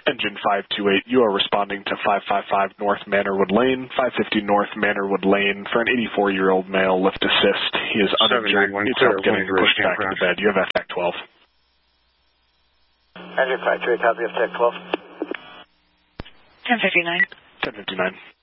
Engine 528, you are responding to 555 North Manorwood Lane, 550 North Manorwood Lane for an 84-year-old male, lift assist. He is uninjured, needs help getting pushed back to bed. You have FTAC 12. Engine 528, copy FTAC 12. 1059. 1059.